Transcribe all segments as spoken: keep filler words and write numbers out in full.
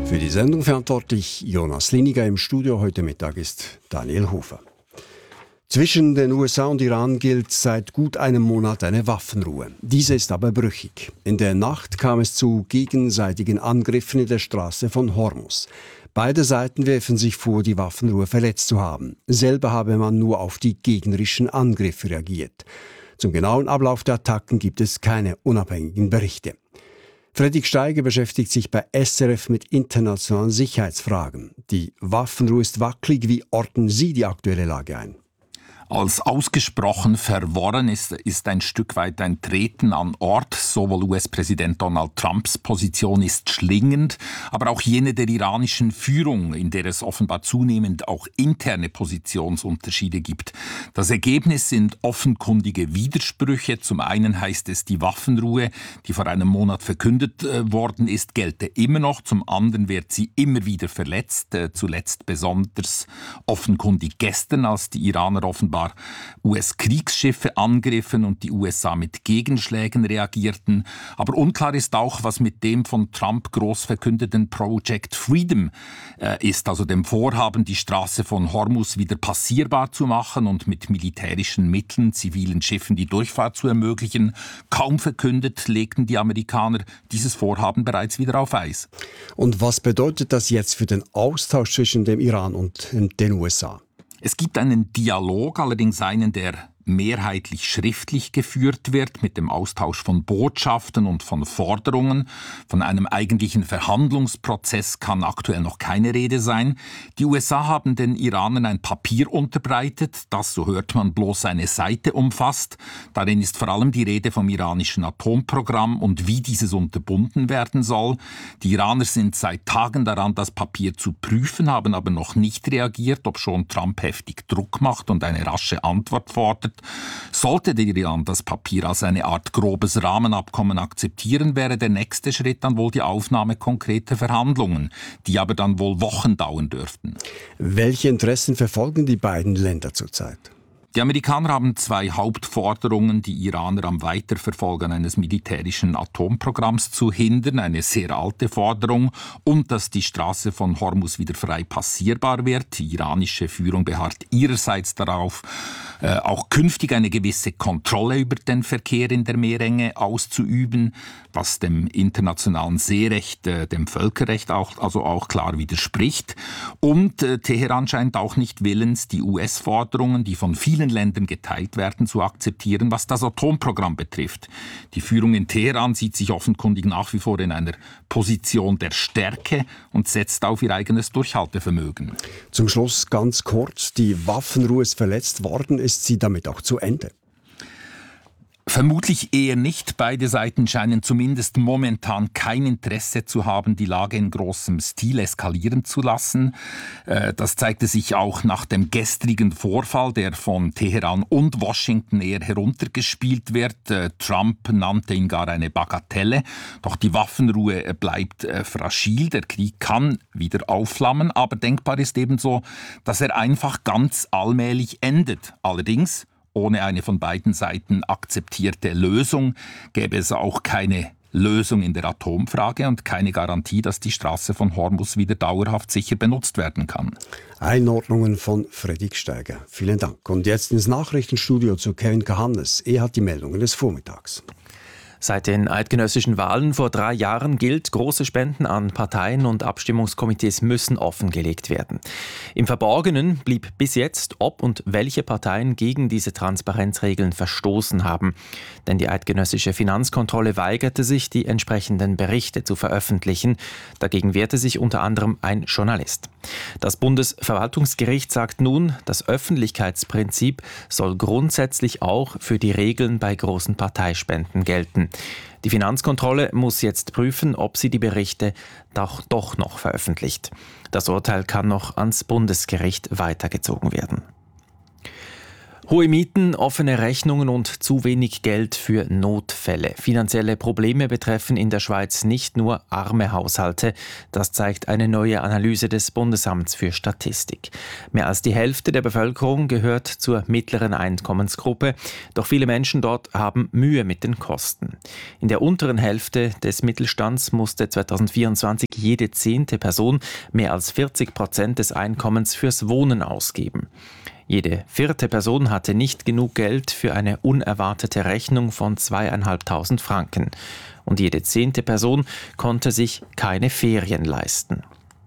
Für die Sendung verantwortlich Jonas Liniger. Im Studio heute Mittag ist Daniel Hofer. Zwischen den U S A und Iran gilt seit gut einem Monat eine Waffenruhe. Diese ist aber brüchig. In der Nacht kam es zu gegenseitigen Angriffen in der Straße von Hormuz. Beide Seiten werfen sich vor, die Waffenruhe verletzt zu haben. Selber habe man nur auf die gegnerischen Angriffe reagiert. Zum genauen Ablauf der Attacken gibt es keine unabhängigen Berichte. Fredrik Steiger beschäftigt sich bei S R F mit internationalen Sicherheitsfragen. Die Waffenruhe ist wackelig. Wie ordnen Sie die aktuelle Lage ein? Als ausgesprochen verworren ist, ist ein Stück weit ein Treten an Ort. Sowohl U S-Präsident Donald Trumps Position ist schlingend, aber auch jene der iranischen Führung, in der es offenbar zunehmend auch interne Positionsunterschiede gibt. Das Ergebnis sind offenkundige Widersprüche. Zum einen heißt es, die Waffenruhe, die vor einem Monat verkündet äh, worden ist, gelte immer noch. Zum anderen wird sie immer wieder verletzt. Äh, zuletzt besonders offenkundig gestern, als die Iraner offenbar U S-Kriegsschiffe angriffen und die U S A mit Gegenschlägen reagierten. Aber unklar ist auch, was mit dem von Trump groß verkündeten Project Freedom äh, ist, also dem Vorhaben, die Straße von Hormuz wieder passierbar zu machen und mit militärischen Mitteln zivilen Schiffen die Durchfahrt zu ermöglichen. Kaum verkündet, legten die Amerikaner dieses Vorhaben bereits wieder auf Eis. Und was bedeutet das jetzt für den Austausch zwischen dem Iran und den U S A? Es gibt einen Dialog, allerdings einen, der mehrheitlich schriftlich geführt wird, mit dem Austausch von Botschaften und von Forderungen. Von einem eigentlichen Verhandlungsprozess kann aktuell noch keine Rede sein. Die U S A haben den Iranern ein Papier unterbreitet, das, so hört man, bloß eine Seite umfasst. Darin ist vor allem die Rede vom iranischen Atomprogramm und wie dieses unterbunden werden soll. Die Iraner sind seit Tagen daran, das Papier zu prüfen, haben aber noch nicht reagiert, obschon Trump heftig Druck macht und eine rasche Antwort fordert. Sollte der Iran das Papier als eine Art grobes Rahmenabkommen akzeptieren, wäre der nächste Schritt dann wohl die Aufnahme konkreter Verhandlungen, die aber dann wohl Wochen dauern dürften. Welche Interessen verfolgen die beiden Länder zurzeit? Die Amerikaner haben zwei Hauptforderungen, die Iraner am Weiterverfolgen eines militärischen Atomprogramms zu hindern. Eine sehr alte Forderung und dass die Straße von Hormuz wieder frei passierbar wird. Die iranische Führung beharrt ihrerseits darauf, äh, auch künftig eine gewisse Kontrolle über den Verkehr in der Meerenge auszuüben, was dem internationalen Seerecht, äh, dem Völkerrecht auch, also auch klar widerspricht. Und äh, Teheran scheint auch nicht willens, die U S-Forderungen, die von vielen Ländern geteilt werden, zu akzeptieren, was das Atomprogramm betrifft. Die Führung in Teheran sieht sich offenkundig nach wie vor in einer Position der Stärke und setzt auf ihr eigenes Durchhaltevermögen. Zum Schluss ganz kurz, die Waffenruhe ist verletzt worden, ist sie damit auch zu Ende? Vermutlich eher nicht. Beide Seiten scheinen zumindest momentan kein Interesse zu haben, die Lage in großem Stil eskalieren zu lassen. Das zeigte sich auch nach dem gestrigen Vorfall, der von Teheran und Washington eher heruntergespielt wird. Trump nannte ihn gar eine Bagatelle. Doch die Waffenruhe bleibt fragil. Der Krieg kann wieder aufflammen, aber denkbar ist ebenso, dass er einfach ganz allmählich endet. Allerdings ohne eine von beiden Seiten akzeptierte Lösung gäbe es auch keine Lösung in der Atomfrage und keine Garantie, dass die Straße von Hormuz wieder dauerhaft sicher benutzt werden kann. Einordnungen von Fredrik Steiger. Vielen Dank. Und jetzt ins Nachrichtenstudio zu Kevin Kahannes. Er hat die Meldungen des Vormittags. Seit den eidgenössischen Wahlen vor drei Jahren gilt, große Spenden an Parteien und Abstimmungskomitees müssen offengelegt werden. Im Verborgenen blieb bis jetzt, ob und welche Parteien gegen diese Transparenzregeln verstoßen haben. Denn die eidgenössische Finanzkontrolle weigerte sich, die entsprechenden Berichte zu veröffentlichen. Dagegen wehrte sich unter anderem ein Journalist. Das Bundesverwaltungsgericht sagt nun, das Öffentlichkeitsprinzip soll grundsätzlich auch für die Regeln bei großen Parteispenden gelten. Die Finanzkontrolle muss jetzt prüfen, ob sie die Berichte doch, doch noch veröffentlicht. Das Urteil kann noch ans Bundesgericht weitergezogen werden. Hohe Mieten, offene Rechnungen und zu wenig Geld für Notfälle. Finanzielle Probleme betreffen in der Schweiz nicht nur arme Haushalte. Das zeigt eine neue Analyse des Bundesamts für Statistik. Mehr als die Hälfte der Bevölkerung gehört zur mittleren Einkommensgruppe. Doch viele Menschen dort haben Mühe mit den Kosten. In der unteren Hälfte des Mittelstands musste zweitausendvierundzwanzig jede zehnte Person mehr als vierzig Prozent des Einkommens fürs Wohnen ausgeben. Jede vierte Person hatte nicht genug Geld für eine unerwartete Rechnung von zweitausendfünfhundert Franken. Und jede zehnte Person konnte sich keine Ferien leisten.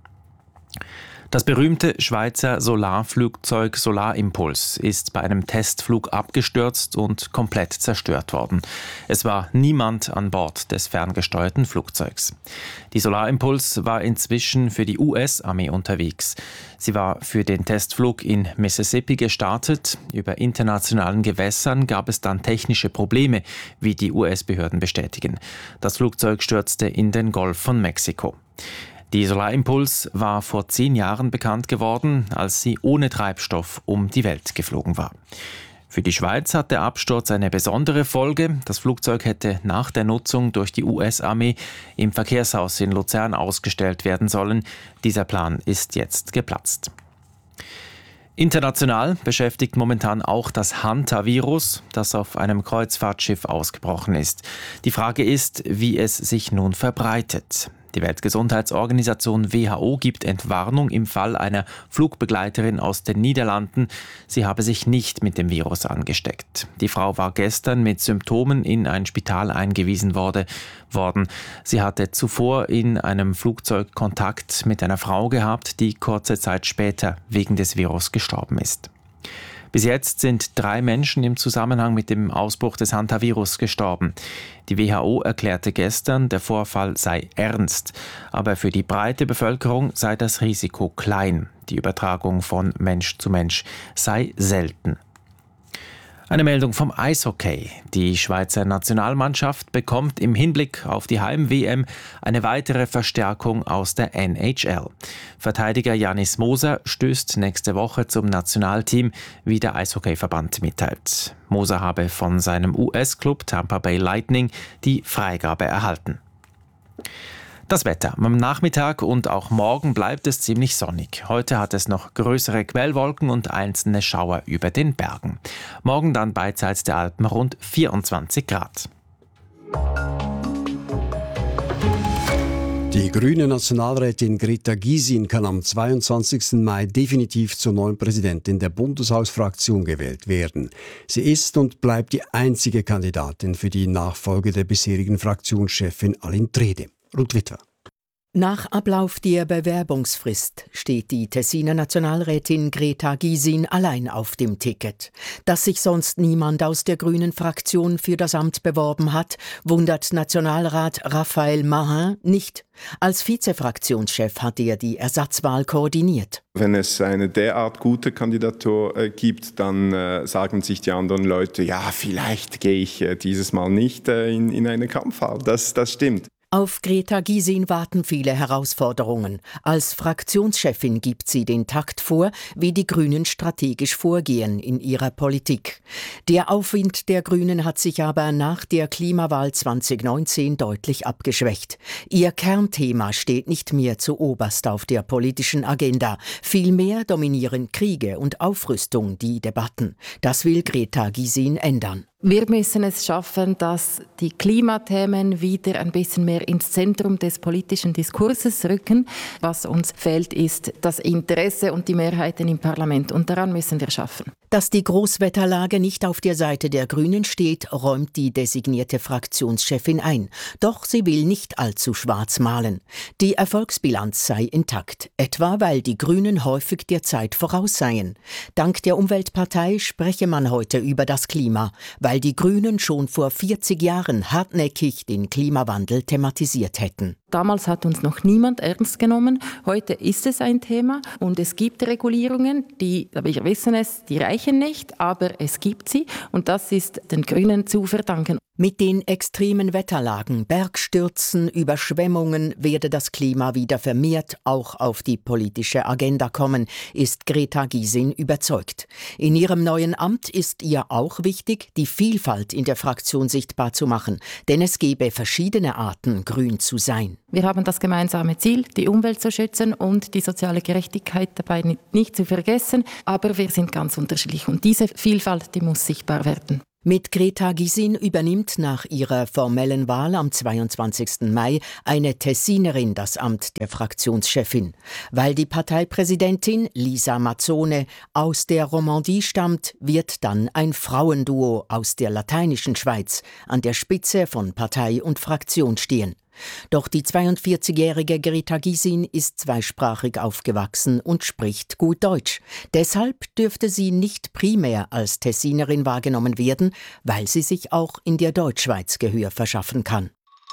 Das berühmte Schweizer Solarflugzeug Solarimpuls ist bei einem Testflug abgestürzt und komplett zerstört worden. Es war niemand an Bord des ferngesteuerten Flugzeugs. Die Solarimpuls war inzwischen für die U S-Armee unterwegs. Sie war für den Testflug in Mississippi gestartet. Über internationalen Gewässern gab es dann technische Probleme, wie die U S-Behörden bestätigen. Das Flugzeug stürzte in den Golf von Mexiko. Die Solarimpuls war vor zehn Jahren bekannt geworden, als sie ohne Treibstoff um die Welt geflogen war. Für die Schweiz hat der Absturz eine besondere Folge. Das Flugzeug hätte nach der Nutzung durch die U S-Armee im Verkehrshaus in Luzern ausgestellt werden sollen. Dieser Plan ist jetzt geplatzt. International beschäftigt momentan auch das Hantavirus, das auf einem Kreuzfahrtschiff ausgebrochen ist. Die Frage ist, wie es sich nun verbreitet. Die Weltgesundheitsorganisation W H O gibt Entwarnung im Fall einer Flugbegleiterin aus den Niederlanden. Sie habe sich nicht mit dem Virus angesteckt. Die Frau war gestern mit Symptomen in ein Spital eingewiesen wurde, worden. Sie hatte zuvor in einem Flugzeug Kontakt mit einer Frau gehabt, die kurze Zeit später wegen des Virus gestorben ist. Bis jetzt sind drei Menschen im Zusammenhang mit dem Ausbruch des Hantavirus gestorben. Die W H O erklärte gestern, der Vorfall sei ernst, aber für die breite Bevölkerung sei das Risiko klein. Die Übertragung von Mensch zu Mensch sei selten. Eine Meldung vom Eishockey. Die Schweizer Nationalmannschaft bekommt im Hinblick auf die Heim-W M eine weitere Verstärkung aus der N H L. Verteidiger Janis Moser stößt nächste Woche zum Nationalteam, wie der Eishockeyverband mitteilt. Moser habe von seinem U S-Club Tampa Bay Lightning die Freigabe erhalten. Das Wetter. Am Nachmittag und auch morgen bleibt es ziemlich sonnig. Heute hat es noch größere Quellwolken und einzelne Schauer über den Bergen. Morgen dann beidseits der Alpen rund vierundzwanzig Grad. Die grüne Nationalrätin Greta Gysin kann am zweiundzwanzigsten Mai definitiv zur neuen Präsidentin der Bundeshausfraktion gewählt werden. Sie ist und bleibt die einzige Kandidatin für die Nachfolge der bisherigen Fraktionschefin Aline Trede. Ruth Witwer. Nach Ablauf der Bewerbungsfrist steht die Tessiner Nationalrätin Greta Gysin allein auf dem Ticket. Dass sich sonst niemand aus der grünen Fraktion für das Amt beworben hat, wundert Nationalrat Raphael Mahin nicht. Als Vizefraktionschef hat er die Ersatzwahl koordiniert. Wenn es eine derart gute Kandidatur äh, gibt, dann äh, sagen sich die anderen Leute, ja, vielleicht gehe ich äh, dieses Mal nicht äh, in, in eine Kampfwahl. Das, das stimmt. Auf Greta Gysin warten viele Herausforderungen. Als Fraktionschefin gibt sie den Takt vor, wie die Grünen strategisch vorgehen in ihrer Politik. Der Aufwind der Grünen hat sich aber nach der Klimawahl zweitausendneunzehn deutlich abgeschwächt. Ihr Kernthema steht nicht mehr zuoberst auf der politischen Agenda. Vielmehr dominieren Kriege und Aufrüstung die Debatten. Das will Greta Gysin ändern. Wir müssen es schaffen, dass die Klimathemen wieder ein bisschen mehr ins Zentrum des politischen Diskurses rücken. Was uns fehlt, ist das Interesse und die Mehrheiten im Parlament. Und daran müssen wir schaffen. Dass die Großwetterlage nicht auf der Seite der Grünen steht, räumt die designierte Fraktionschefin ein. Doch sie will nicht allzu schwarz malen. Die Erfolgsbilanz sei intakt, etwa weil die Grünen häufig der Zeit voraus seien. Dank der Umweltpartei spreche man heute über das Klima, weil die Grünen schon vor vierzig Jahren hartnäckig den Klimawandel thematisiert hätten. Damals hat uns noch niemand ernst genommen. Heute ist es ein Thema und es gibt Regulierungen, die, wir wissen es, die reichen nicht, aber es gibt sie und das ist den Grünen zu verdanken. Mit den extremen Wetterlagen, Bergstürzen, Überschwemmungen werde das Klima wieder vermehrt auch auf die politische Agenda kommen, ist Greta Gysin überzeugt. In ihrem neuen Amt ist ihr auch wichtig, die Vielfalt in der Fraktion sichtbar zu machen, denn es gebe verschiedene Arten, grün zu sein. Wir haben das gemeinsame Ziel, die Umwelt zu schützen und die soziale Gerechtigkeit dabei nicht zu vergessen, aber wir sind ganz unterschiedlich und diese Vielfalt, die muss sichtbar werden. Mit Greta Gysin übernimmt nach ihrer formellen Wahl am zweiundzwanzigsten Mai eine Tessinerin das Amt der Fraktionschefin. Weil die Parteipräsidentin Lisa Mazzone aus der Romandie stammt, wird dann ein Frauenduo aus der lateinischen Schweiz an der Spitze von Partei und Fraktion stehen. Doch die zweiundvierzigjährige Greta Gysin ist zweisprachig aufgewachsen und spricht gut Deutsch. Deshalb dürfte sie nicht primär als Tessinerin wahrgenommen werden, weil sie sich auch in der Deutschschweiz Gehör verschaffen kann.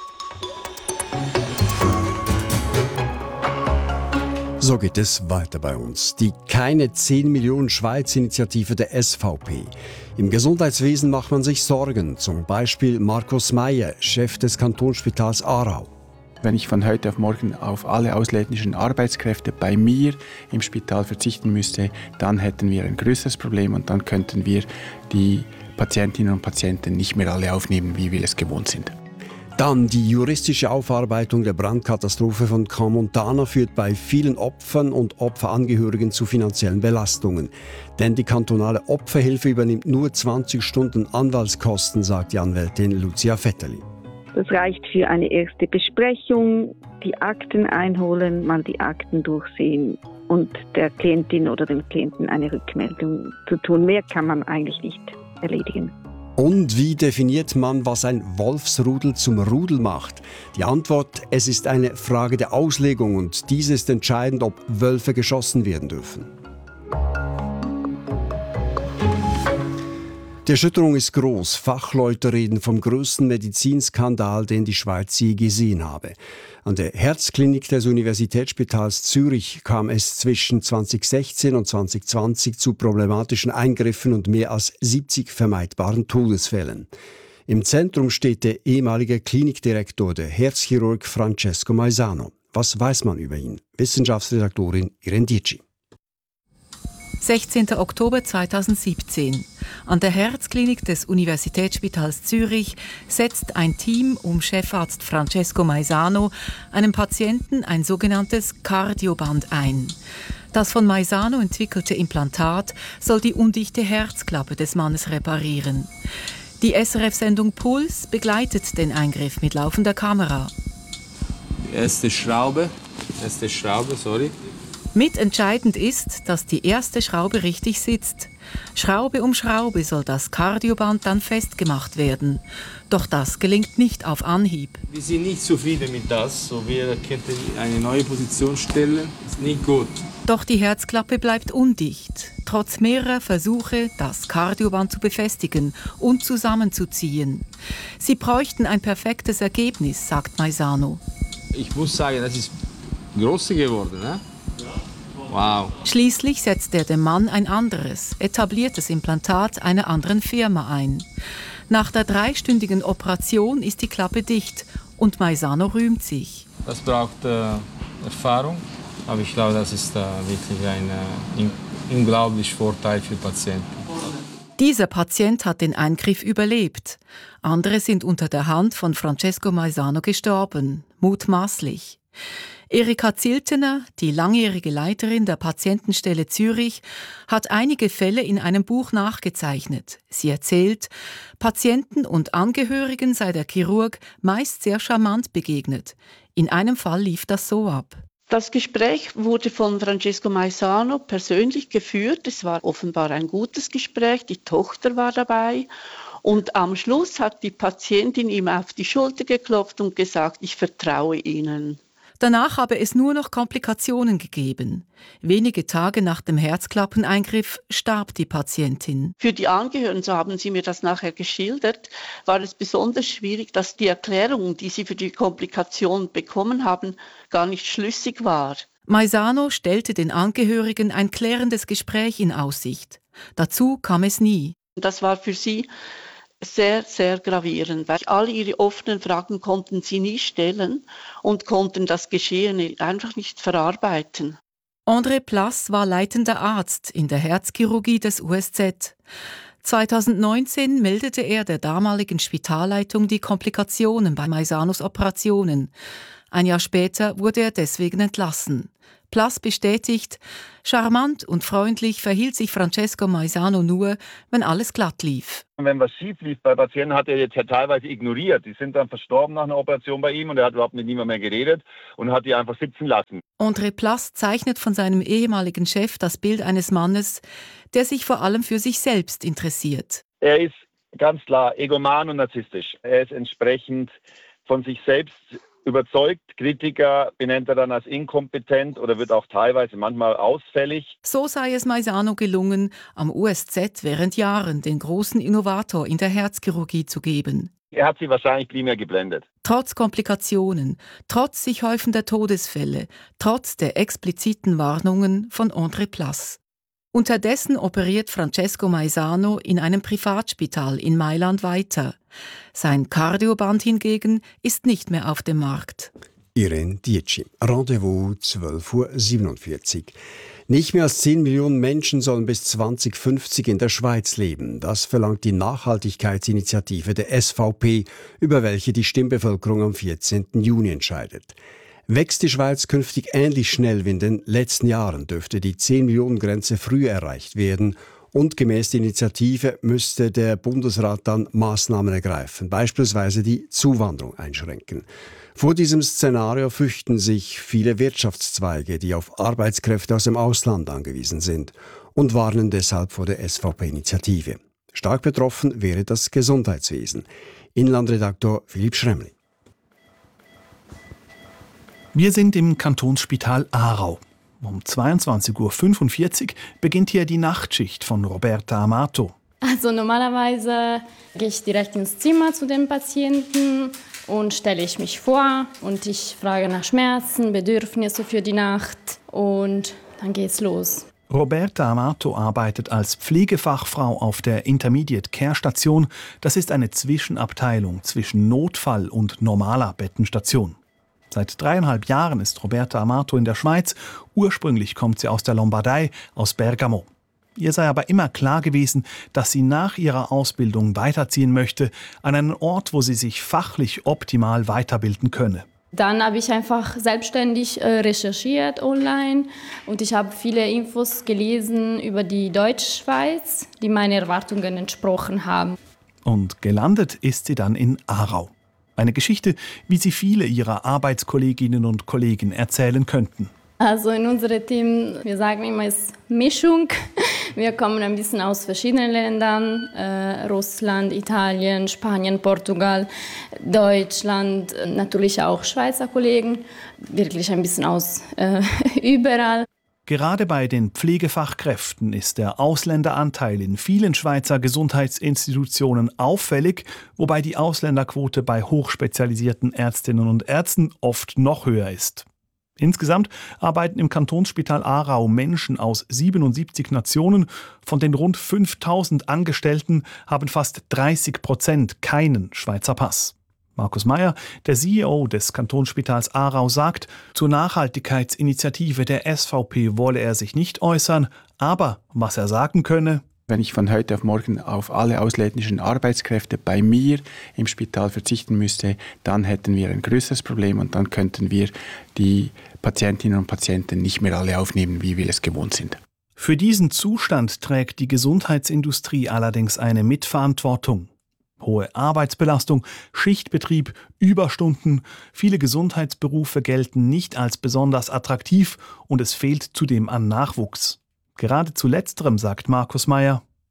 So geht es weiter bei uns. Die Keine zehn Millionen Schweiz-Initiative der S V P. Im Gesundheitswesen macht man sich Sorgen. Zum Beispiel Markus Meyer, Chef des Kantonsspitals Aarau. Wenn ich von heute auf morgen auf alle ausländischen Arbeitskräfte bei mir im Spital verzichten müsste, dann hätten wir ein größeres Problem und dann könnten wir die Patientinnen und Patienten nicht mehr alle aufnehmen, wie wir es gewohnt sind. Dann die juristische Aufarbeitung der Brandkatastrophe von Crans-Montana führt bei vielen Opfern und Opferangehörigen zu finanziellen Belastungen. Denn die kantonale Opferhilfe übernimmt nur zwanzig Stunden Anwaltskosten, sagt die Anwältin Lucia Vetterli. Das reicht für eine erste Besprechung, die Akten einholen, mal die Akten durchsehen und der Klientin oder dem Klienten eine Rückmeldung zu tun. Mehr kann man eigentlich nicht erledigen. Und wie definiert man, was ein Wolfsrudel zum Rudel macht? Die Antwort: Es ist eine Frage der Auslegung und diese ist entscheidend, ob Wölfe geschossen werden dürfen. Die Erschütterung ist groß. Fachleute reden vom größten Medizinskandal, den die Schweiz je gesehen habe. An der Herzklinik des Universitätsspitals Zürich kam es zwischen zweitausendsechzehn und zweitausendzwanzig zu problematischen Eingriffen und mehr als siebzig vermeidbaren Todesfällen. Im Zentrum steht der ehemalige Klinikdirektor, der Herzchirurg Francesco Maisano. Was weiß man über ihn? Wissenschaftsredaktorin Irene Dietschi. sechzehnten Oktober zweitausendsiebzehn. An der Herzklinik des Universitätsspitals Zürich setzt ein Team um Chefarzt Francesco Maisano einem Patienten ein sogenanntes Kardioband ein. Das von Maisano entwickelte Implantat soll die undichte Herzklappe des Mannes reparieren. Die S R F-Sendung Puls begleitet den Eingriff mit laufender Kamera. Die erste Schraube, erste Schraube, sorry. Mitentscheidend ist, dass die erste Schraube richtig sitzt. Schraube um Schraube soll das Kardioband dann festgemacht werden. Doch das gelingt nicht auf Anhieb. Wir sind nicht zufrieden mit das, so wir könnten eine neue Position stellen. Ist nicht gut. Doch die Herzklappe bleibt undicht. Trotz mehrerer Versuche, das Kardioband zu befestigen und zusammenzuziehen. Sie bräuchten ein perfektes Ergebnis, sagt Maisano. Ich muss sagen, das ist größer geworden, ne? Wow. Schließlich setzt er dem Mann ein anderes, etabliertes Implantat einer anderen Firma ein. Nach der dreistündigen Operation ist die Klappe dicht und Maisano rühmt sich. Das braucht äh, Erfahrung, aber ich glaube, das ist äh, wirklich ein äh, unglaublicher Vorteil für Patienten. Dieser Patient hat den Eingriff überlebt. Andere sind unter der Hand von Francesco Maisano gestorben, mutmaßlich. Erika Ziltener, die langjährige Leiterin der Patientenstelle Zürich, hat einige Fälle in einem Buch nachgezeichnet. Sie erzählt, Patienten und Angehörigen sei der Chirurg meist sehr charmant begegnet. In einem Fall lief das so ab. Das Gespräch wurde von Francesco Maisano persönlich geführt. Es war offenbar ein gutes Gespräch, die Tochter war dabei. Und am Schluss hat die Patientin ihm auf die Schulter geklopft und gesagt, ich vertraue Ihnen. Danach habe es nur noch Komplikationen gegeben. Wenige Tage nach dem Herzklappeneingriff starb die Patientin. Für die Angehörigen, so haben sie mir das nachher geschildert, war es besonders schwierig, dass die Erklärung, die sie für die Komplikation bekommen haben, gar nicht schlüssig war. Maisano stellte den Angehörigen ein klärendes Gespräch in Aussicht. Dazu kam es nie. Das war für sie sehr, sehr gravierend, weil all ihre offenen Fragen konnten sie nie stellen und konnten das Geschehene einfach nicht verarbeiten. André Plass war leitender Arzt in der Herzchirurgie des U S Z. zweitausendneunzehn meldete er der damaligen Spitalleitung die Komplikationen bei Maisanos Operationen. Ein Jahr später wurde er deswegen entlassen. Plass bestätigt, charmant und freundlich verhielt sich Francesco Maisano nur, wenn alles glatt lief. Wenn was schief lief bei Patienten, hat er jetzt ja teilweise ignoriert. Die sind dann verstorben nach einer Operation bei ihm und er hat überhaupt mit niemandem mehr geredet und hat die einfach sitzen lassen. André Plass zeichnet von seinem ehemaligen Chef das Bild eines Mannes, der sich vor allem für sich selbst interessiert. Er ist ganz klar egoman und narzisstisch. Er ist entsprechend von sich selbst überzeugt. Kritiker benennt er dann als inkompetent oder wird auch teilweise manchmal ausfällig. So sei es Maisano gelungen, am U S Z während Jahren den großen Innovator in der Herzchirurgie zu geben. Er hat sie wahrscheinlich primär geblendet. Trotz Komplikationen, trotz sich häufender Todesfälle, trotz der expliziten Warnungen von André Plass. Unterdessen operiert Francesco Maisano in einem Privatspital in Mailand weiter. Sein Cardioband hingegen ist nicht mehr auf dem Markt. Irene Dietschi, Rendezvous zwölf Uhr siebenundvierzig. Nicht mehr als zehn Millionen Menschen sollen bis zwanzig fünfzig in der Schweiz leben. Das verlangt die Nachhaltigkeitsinitiative der S V P, über welche die Stimmbevölkerung am vierzehnten Juni entscheidet. Wächst die Schweiz künftig ähnlich schnell wie in den letzten Jahren, dürfte die zehn-Millionen-Grenze früher erreicht werden. Und gemäß der Initiative müsste der Bundesrat dann Maßnahmen ergreifen, beispielsweise die Zuwanderung einschränken. Vor diesem Szenario fürchten sich viele Wirtschaftszweige, die auf Arbeitskräfte aus dem Ausland angewiesen sind, und warnen deshalb vor der S V P-Initiative. Stark betroffen wäre das Gesundheitswesen. Inlandredaktor Philipp Schremli. Wir sind im Kantonsspital Aarau. Um zweiundzwanzig Uhr fünfundvierzig beginnt hier die Nachtschicht von Roberta Amato. Also normalerweise gehe ich direkt ins Zimmer zu dem Patienten und stelle ich mich vor und ich frage nach Schmerzen, Bedürfnisse für die Nacht und dann geht's los. Roberta Amato arbeitet als Pflegefachfrau auf der Intermediate Care Station. Das ist eine Zwischenabteilung zwischen Notfall- und normaler Bettenstation. Seit dreieinhalb Jahren ist Roberta Amato in der Schweiz. Ursprünglich kommt sie aus der Lombardei, aus Bergamo. Ihr sei aber immer klar gewesen, dass sie nach ihrer Ausbildung weiterziehen möchte, an einen Ort, wo sie sich fachlich optimal weiterbilden könne. Dann habe ich einfach selbstständig äh, recherchiert online und ich habe viele Infos gelesen über die Deutschschweiz, die meinen Erwartungen entsprochen haben. Und gelandet ist sie dann in Aarau. Eine Geschichte, wie sie viele ihrer Arbeitskolleginnen und Kollegen erzählen könnten. Also in unserem Team, wir sagen immer, es ist Mischung. Wir kommen ein bisschen aus verschiedenen Ländern, äh, Russland, Italien, Spanien, Portugal, Deutschland, natürlich auch Schweizer Kollegen, wirklich ein bisschen aus äh, überall. Gerade bei den Pflegefachkräften ist der Ausländeranteil in vielen Schweizer Gesundheitsinstitutionen auffällig, wobei die Ausländerquote bei hochspezialisierten Ärztinnen und Ärzten oft noch höher ist. Insgesamt arbeiten im Kantonsspital Aarau Menschen aus siebenundsiebzig Nationen. Von den rund fünftausend Angestellten haben fast dreißig Prozent keinen Schweizer Pass. Markus Meyer, der C E O des Kantonsspitals Aarau, sagt, zur Nachhaltigkeitsinitiative der S V P wolle er sich nicht äußern, aber was er sagen könne: Wenn ich von heute auf morgen auf alle ausländischen Arbeitskräfte bei mir im Spital verzichten müsste, dann hätten wir ein größeres Problem und dann könnten wir die Patientinnen und Patienten nicht mehr alle aufnehmen, wie wir es gewohnt sind. Für diesen Zustand trägt die Gesundheitsindustrie allerdings eine Mitverantwortung. Hohe Arbeitsbelastung, Schichtbetrieb, Überstunden, viele Gesundheitsberufe gelten nicht als besonders attraktiv und es fehlt zudem an Nachwuchs. Gerade zu letzterem sagt Markus Meyer: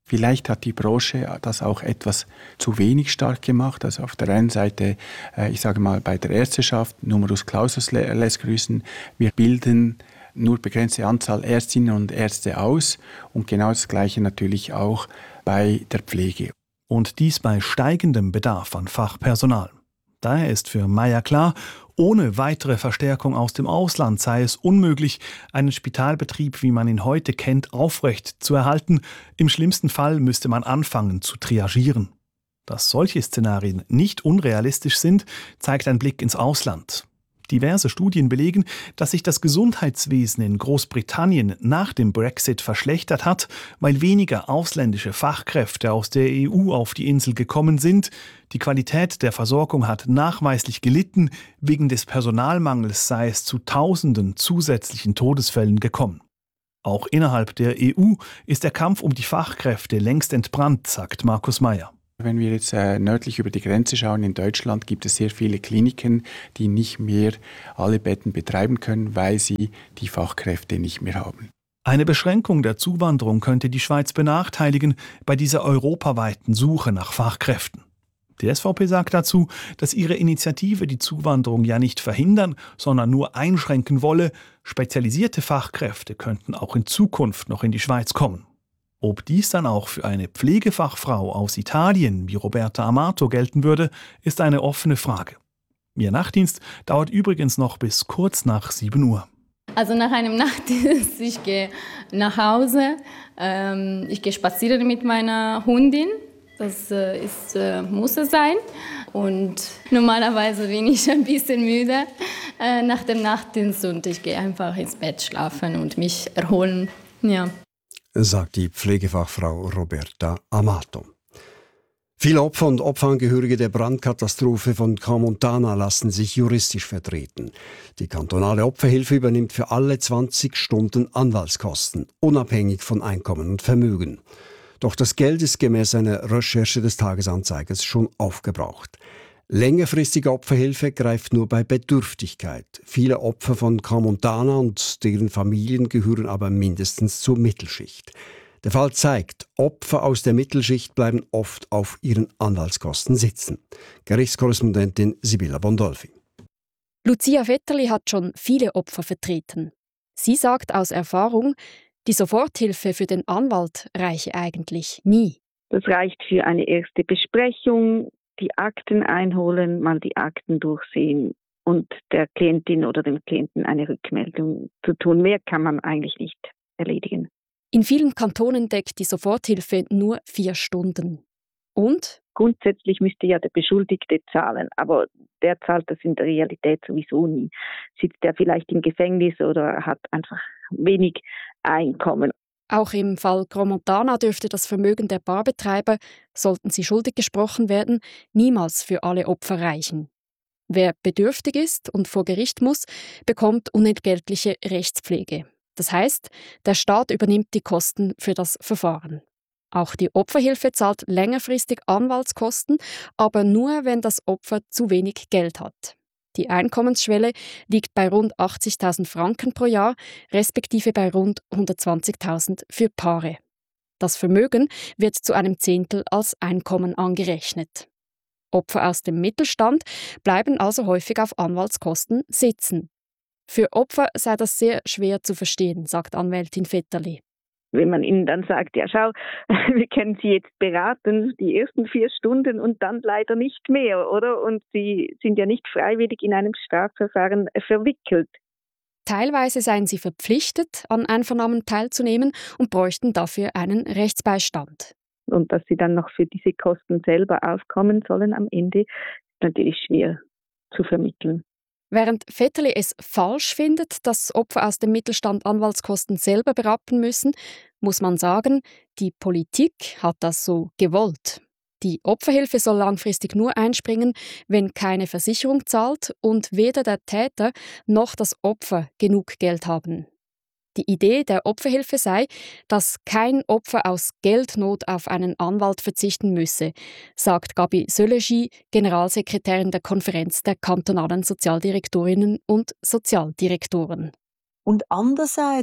Vielleicht hat die Branche das auch etwas zu wenig stark gemacht. Also auf der einen Seite, ich sage mal, bei der Ärzteschaft, Numerus Clausus lässt grüßen, wir bilden nur begrenzte Anzahl Ärztinnen und Ärzte aus und genau das Gleiche natürlich auch bei der Pflege. Und dies bei steigendem Bedarf an Fachpersonal. Daher ist für Meyer klar, ohne weitere Verstärkung aus dem Ausland sei es unmöglich, einen Spitalbetrieb, wie man ihn heute kennt, aufrecht zu erhalten. Im schlimmsten Fall müsste man anfangen zu triagieren. Dass solche Szenarien nicht unrealistisch sind, zeigt ein Blick ins Ausland. Diverse Studien belegen, dass sich das Gesundheitswesen in Großbritannien nach dem Brexit verschlechtert hat, weil weniger ausländische Fachkräfte aus der E U auf die Insel gekommen sind. Die Qualität der Versorgung hat nachweislich gelitten, wegen des Personalmangels sei es zu Tausenden zusätzlichen Todesfällen gekommen. Auch innerhalb der E U ist der Kampf um die Fachkräfte längst entbrannt, sagt Markus Meyer. Wenn wir jetzt äh, nördlich über die Grenze schauen, in Deutschland gibt es sehr viele Kliniken, die nicht mehr alle Betten betreiben können, weil sie die Fachkräfte nicht mehr haben. Eine Beschränkung der Zuwanderung könnte die Schweiz benachteiligen bei dieser europaweiten Suche nach Fachkräften. Die S V P sagt dazu, dass ihre Initiative die Zuwanderung ja nicht verhindern, sondern nur einschränken wolle. Spezialisierte Fachkräfte könnten auch in Zukunft noch in die Schweiz kommen. Ob dies dann auch für eine Pflegefachfrau aus Italien wie Roberta Amato gelten würde, ist eine offene Frage. Ihr Nachtdienst dauert übrigens noch bis kurz nach sieben Uhr. Also nach einem Nachtdienst, ich gehe nach Hause, ähm, ich gehe spazieren mit meiner Hundin. Das äh, ist, äh, muss es sein. Und normalerweise bin ich ein bisschen müde äh, nach dem Nachtdienst und ich gehe einfach ins Bett schlafen und mich erholen. Ja. Sagt die Pflegefachfrau Roberta Amato. Viele Opfer und Opferangehörige der Brandkatastrophe von Crans-Montana lassen sich juristisch vertreten. Die kantonale Opferhilfe übernimmt für alle zwanzig Stunden Anwaltskosten, unabhängig von Einkommen und Vermögen. Doch das Geld ist gemäß einer Recherche des Tagesanzeigers schon aufgebraucht. Längerfristige Opferhilfe greift nur bei Bedürftigkeit. Viele Opfer von Crans-Montana und deren Familien gehören aber mindestens zur Mittelschicht. Der Fall zeigt, Opfer aus der Mittelschicht bleiben oft auf ihren Anwaltskosten sitzen. Gerichtskorrespondentin Sibylla Bondolfi. Lucia Vetterli hat schon viele Opfer vertreten. Sie sagt aus Erfahrung, die Soforthilfe für den Anwalt reiche eigentlich nie. Das reicht für eine erste Besprechung, die Akten einholen, mal die Akten durchsehen und der Klientin oder dem Klienten eine Rückmeldung zu tun. Mehr kann man eigentlich nicht erledigen. In vielen Kantonen deckt die Soforthilfe nur vier Stunden. Und? Grundsätzlich müsste ja der Beschuldigte zahlen, aber der zahlt das in der Realität sowieso nie. Sitzt er vielleicht im Gefängnis oder hat einfach wenig Einkommen. Auch im Fall Crans-Montana dürfte das Vermögen der Barbetreiber, sollten sie schuldig gesprochen werden, niemals für alle Opfer reichen. Wer bedürftig ist und vor Gericht muss, bekommt unentgeltliche Rechtspflege. Das heißt, der Staat übernimmt die Kosten für das Verfahren. Auch die Opferhilfe zahlt längerfristig Anwaltskosten, aber nur, wenn das Opfer zu wenig Geld hat. Die Einkommensschwelle liegt bei rund achtzigtausend Franken pro Jahr, respektive bei rund hundertzwanzigtausend für Paare. Das Vermögen wird zu einem Zehntel als Einkommen angerechnet. Opfer aus dem Mittelstand bleiben also häufig auf Anwaltskosten sitzen. Für Opfer sei das sehr schwer zu verstehen, sagt Anwältin Vetterli. Wenn man ihnen dann sagt, ja schau, wir können Sie jetzt beraten, die ersten vier Stunden und dann leider nicht mehr, oder? Und Sie sind ja nicht freiwillig in einem Strafverfahren verwickelt. Teilweise seien sie verpflichtet, an Einvernahmen teilzunehmen und bräuchten dafür einen Rechtsbeistand. Und dass sie dann noch für diese Kosten selber aufkommen sollen am Ende, ist natürlich schwer zu vermitteln. Während Vetterli es falsch findet, dass Opfer aus dem Mittelstand Anwaltskosten selber berappen müssen, muss man sagen, die Politik hat das so gewollt. Die Opferhilfe soll langfristig nur einspringen, wenn keine Versicherung zahlt und weder der Täter noch das Opfer genug Geld haben. Die Idee der Opferhilfe sei, dass kein Opfer aus Geldnot auf einen Anwalt verzichten müsse, sagt Gabi Sölegy, Generalsekretärin der Konferenz der kantonalen Sozialdirektorinnen und Sozialdirektoren. Und andererseits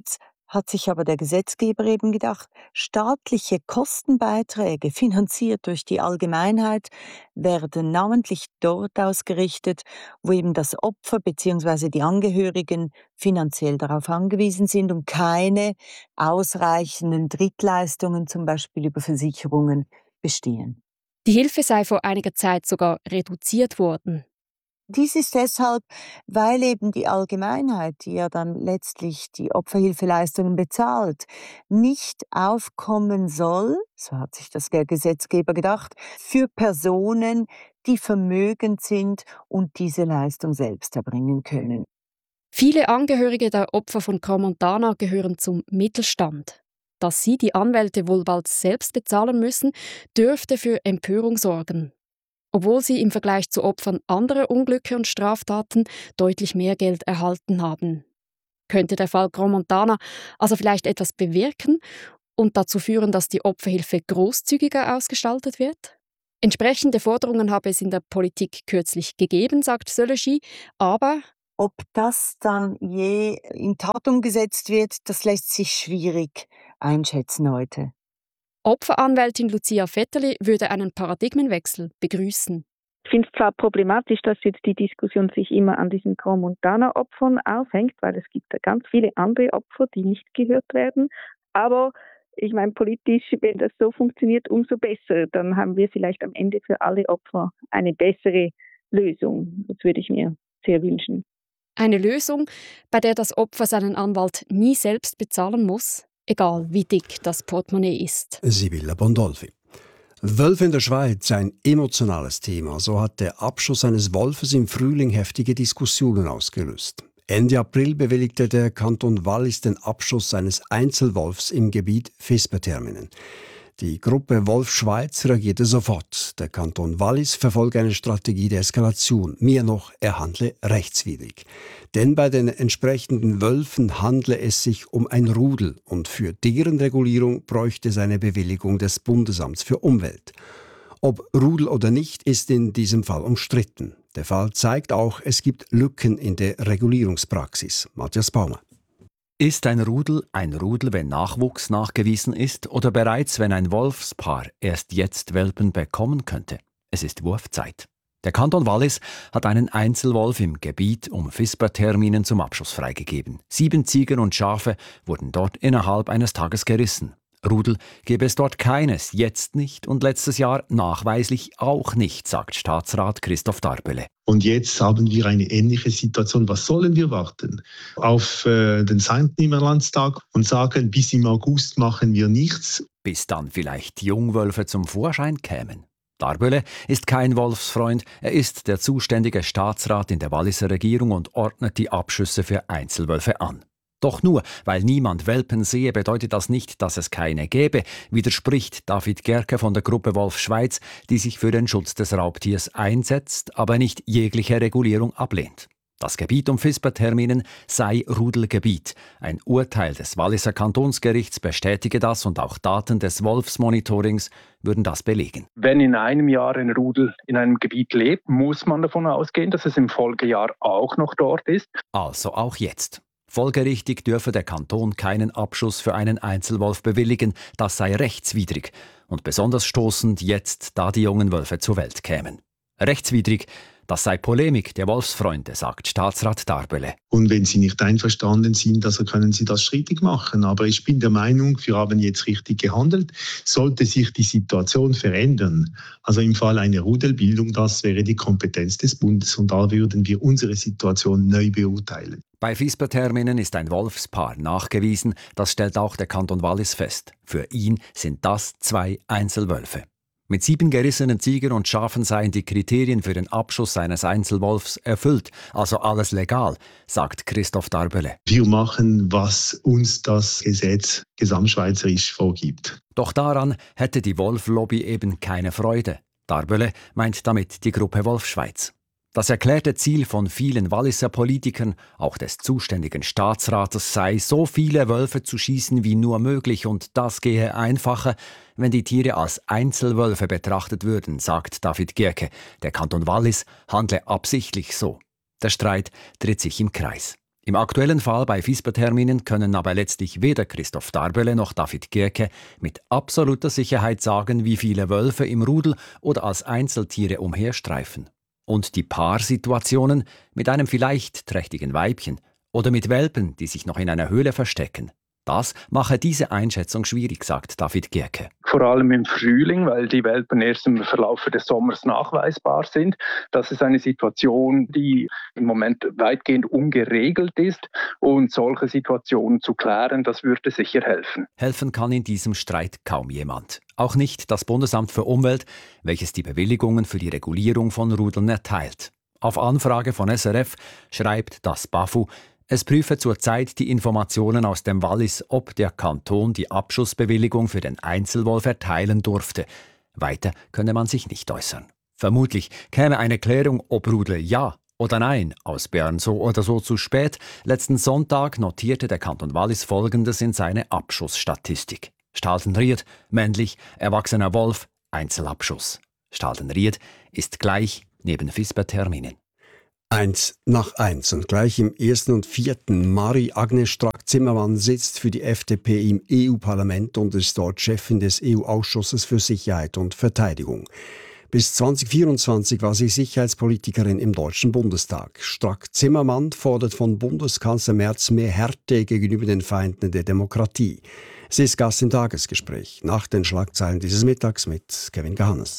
hat sich aber der Gesetzgeber eben gedacht, staatliche Kostenbeiträge, finanziert durch die Allgemeinheit, werden namentlich dort ausgerichtet, wo eben das Opfer bzw. die Angehörigen finanziell darauf angewiesen sind und keine ausreichenden Drittleistungen, zum Beispiel über Versicherungen, bestehen. Die Hilfe sei vor einiger Zeit sogar reduziert worden. Dies ist deshalb, weil eben die Allgemeinheit, die ja dann letztlich die Opferhilfeleistungen bezahlt, nicht aufkommen soll, so hat sich das der Gesetzgeber gedacht, für Personen, die vermögend sind und diese Leistung selbst erbringen können. Viele Angehörige der Opfer von Crans-Montana gehören zum Mittelstand. Dass sie die Anwälte wohl bald selbst bezahlen müssen, dürfte für Empörung sorgen. Obwohl sie im Vergleich zu Opfern anderer Unglücke und Straftaten deutlich mehr Geld erhalten haben. Könnte der Fall Crans-Montana also vielleicht etwas bewirken und dazu führen, dass die Opferhilfe großzügiger ausgestaltet wird? Entsprechende Forderungen habe es in der Politik kürzlich gegeben, sagt Söleschi, aber ob das dann je in Tat umgesetzt wird, das lässt sich schwierig einschätzen heute. Opferanwältin Lucia Vetterli würde einen Paradigmenwechsel begrüßen. Ich finde es zwar problematisch, dass jetzt die Diskussion sich immer an diesen Crans-Montana-Opfern aufhängt, weil es gibt ja ganz viele andere Opfer, die nicht gehört werden. Aber ich meine, politisch, wenn das so funktioniert, umso besser. Dann haben wir vielleicht am Ende für alle Opfer eine bessere Lösung. Das würde ich mir sehr wünschen. Eine Lösung, bei der das Opfer seinen Anwalt nie selbst bezahlen muss, egal wie dick das Portemonnaie ist. Sibylla Bondolfi. Wölfe in der Schweiz, ein emotionales Thema. So hat der Abschuss eines Wolfes im Frühling heftige Diskussionen ausgelöst. Ende April bewilligte der Kanton Wallis den Abschuss eines Einzelwolfs im Gebiet Visperterminen. Die Gruppe Wolf Schweiz reagierte sofort. Der Kanton Wallis verfolge eine Strategie der Eskalation. Mehr noch, er handle rechtswidrig. Denn bei den entsprechenden Wölfen handle es sich um ein Rudel und für deren Regulierung bräuchte es eine Bewilligung des Bundesamts für Umwelt. Ob Rudel oder nicht, ist in diesem Fall umstritten. Der Fall zeigt auch, es gibt Lücken in der Regulierungspraxis. Matthias Baumer. Ist ein Rudel ein Rudel, wenn Nachwuchs nachgewiesen ist oder bereits, wenn ein Wolfspaar erst jetzt Welpen bekommen könnte? Es ist Wurfzeit. Der Kanton Wallis hat einen Einzelwolf im Gebiet um Visperterminen zum Abschuss freigegeben. Sieben Ziegen und Schafe wurden dort innerhalb eines Tages gerissen. Rudel gäbe es dort keines, jetzt nicht und letztes Jahr nachweislich auch nicht, sagt Staatsrat Christoph Darbele. Und jetzt haben wir eine ähnliche Situation. Was sollen wir warten? Auf äh, den Sankt Nimmerlandstag und sagen, bis im August machen wir nichts? Bis dann vielleicht Jungwölfe zum Vorschein kämen. Darbele ist kein Wolfsfreund, er ist der zuständige Staatsrat in der Walliser Regierung und ordnet die Abschüsse für Einzelwölfe an. Doch nur, weil niemand Welpen sehe, bedeutet das nicht, dass es keine gäbe, widerspricht David Gerke von der Gruppe Wolf Schweiz, die sich für den Schutz des Raubtiers einsetzt, aber nicht jegliche Regulierung ablehnt. Das Gebiet um Visperterminen sei Rudelgebiet. Ein Urteil des Walliser Kantonsgerichts bestätige das und auch Daten des Wolfsmonitorings würden das belegen. Wenn in einem Jahr ein Rudel in einem Gebiet lebt, muss man davon ausgehen, dass es im Folgejahr auch noch dort ist. Also auch jetzt. Folgerichtig dürfe der Kanton keinen Abschuss für einen Einzelwolf bewilligen, das sei rechtswidrig und besonders stoßend jetzt, da die jungen Wölfe zur Welt kämen. Rechtswidrig, das sei Polemik der Wolfsfreunde, sagt Staatsrat Darbele. Und wenn Sie nicht einverstanden sind, also können Sie das strittig machen. Aber ich bin der Meinung, wir haben jetzt richtig gehandelt. Sollte sich die Situation verändern, also im Fall einer Rudelbildung, das wäre die Kompetenz des Bundes und da würden wir unsere Situation neu beurteilen. Bei Visperterminen ist ein Wolfspaar nachgewiesen, das stellt auch der Kanton Wallis fest. Für ihn sind das zwei Einzelwölfe. Mit sieben gerissenen Ziegen und Schafen seien die Kriterien für den Abschuss eines Einzelwolfs erfüllt, also alles legal, sagt Christoph Darbele. Wir machen, was uns das Gesetz gesamtschweizerisch vorgibt. Doch daran hätte die Wolflobby eben keine Freude. Darbele meint damit die Gruppe Wolf Schweiz. Das erklärte Ziel von vielen Walliser Politikern, auch des zuständigen Staatsrates, sei, so viele Wölfe zu schießen wie nur möglich und das gehe einfacher, wenn die Tiere als Einzelwölfe betrachtet würden, sagt David Gerke. Der Kanton Wallis handle absichtlich so. Der Streit dreht sich im Kreis. Im aktuellen Fall bei Visperterminen können aber letztlich weder Christoph Darbölle noch David Gierke mit absoluter Sicherheit sagen, wie viele Wölfe im Rudel oder als Einzeltiere umherstreifen. Und die Paarsituationen mit einem vielleicht trächtigen Weibchen oder mit Welpen, die sich noch in einer Höhle verstecken. Das mache diese Einschätzung schwierig, sagt David Gierke. Vor allem im Frühling, weil die Welpen erst im Verlauf des Sommers nachweisbar sind. Das ist eine Situation, die im Moment weitgehend ungeregelt ist. Und solche Situationen zu klären, das würde sicher helfen. Helfen kann in diesem Streit kaum jemand. Auch nicht das Bundesamt für Umwelt, welches die Bewilligungen für die Regulierung von Rudeln erteilt. Auf Anfrage von S R F schreibt das BAFU, es prüfe zurzeit die Informationen aus dem Wallis, ob der Kanton die Abschussbewilligung für den Einzelwolf erteilen durfte. Weiter könne man sich nicht äußern. Vermutlich käme eine Klärung, ob Rudel ja oder nein aus Bern so oder so zu spät. Letzten Sonntag notierte der Kanton Wallis Folgendes in seine Abschussstatistik. Staldenried, männlich, erwachsener Wolf, Einzelabschuss. Staldenried ist gleich neben Visperterminen. Eins nach eins und gleich im ersten und vierten. Marie-Agnes Strack-Zimmermann sitzt für die F D P im E U-Parlament und ist dort Chefin des E U-Ausschusses für Sicherheit und Verteidigung. Bis zwanzig vierundzwanzig war sie Sicherheitspolitikerin im Deutschen Bundestag. Strack-Zimmermann fordert von Bundeskanzler Merz mehr Härte gegenüber den Feinden der Demokratie. Sie ist Gast im Tagesgespräch nach den Schlagzeilen dieses Mittags mit Kevin Gahannes.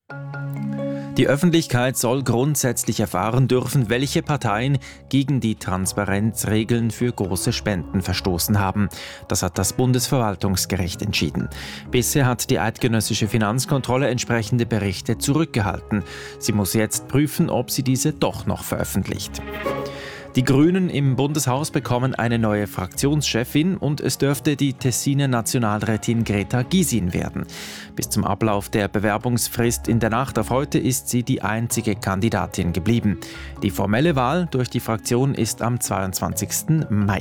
Die Öffentlichkeit soll grundsätzlich erfahren dürfen, welche Parteien gegen die Transparenzregeln für große Spenden verstoßen haben. Das hat das Bundesverwaltungsgericht entschieden. Bisher hat die eidgenössische Finanzkontrolle entsprechende Berichte zurückgehalten. Sie muss jetzt prüfen, ob sie diese doch noch veröffentlicht. Die Grünen im Bundeshaus bekommen eine neue Fraktionschefin und es dürfte die Tessiner Nationalrätin Greta Gysin werden. Bis zum Ablauf der Bewerbungsfrist in der Nacht auf heute ist sie die einzige Kandidatin geblieben. Die formelle Wahl durch die Fraktion ist am zweiundzwanzigsten Mai.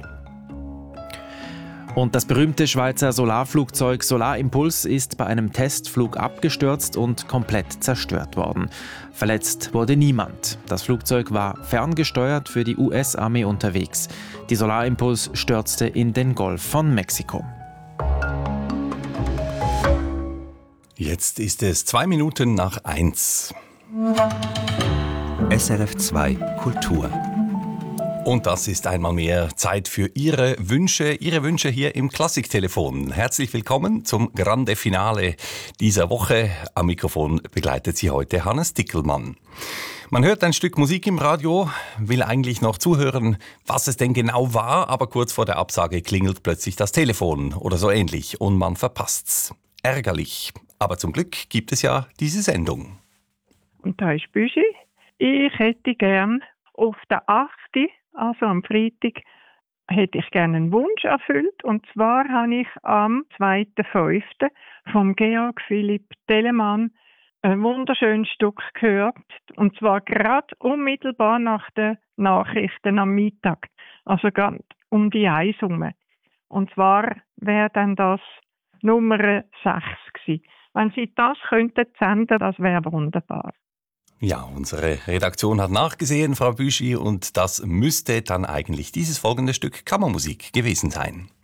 Und das berühmte Schweizer Solarflugzeug Solarimpuls ist bei einem Testflug abgestürzt und komplett zerstört worden. Verletzt wurde niemand. Das Flugzeug war ferngesteuert für die U S-Armee unterwegs. Die Solarimpuls stürzte in den Golf von Mexiko. Jetzt ist es zwei Minuten nach eins. S R F zwei Kultur. Und das ist einmal mehr Zeit für Ihre Wünsche, Ihre Wünsche hier im Klassiktelefon. Herzlich willkommen zum Grande Finale dieser Woche. Am Mikrofon begleitet Sie heute Hannes Dickelmann. Man hört ein Stück Musik im Radio, will eigentlich noch zuhören, was es denn genau war, aber kurz vor der Absage klingelt plötzlich das Telefon oder so ähnlich und man verpasst's. Ärgerlich. Aber zum Glück gibt es ja diese Sendung. Und da ist Büschi. Ich hätte gern auf der achten Also am Freitag, hätte ich gerne einen Wunsch erfüllt. Und zwar habe ich am zweiten fünften vom Georg Philipp Telemann ein wunderschönes Stück gehört. Und zwar gerade unmittelbar nach den Nachrichten am Mittag. Also gerade um die eins herum. Und zwar wäre dann das Nummer sechs gewesen. Wenn Sie das könnten senden, das wäre wunderbar. Ja, unsere Redaktion hat nachgesehen, Frau Büschi, und das müsste dann eigentlich dieses folgende Stück Kammermusik gewesen sein.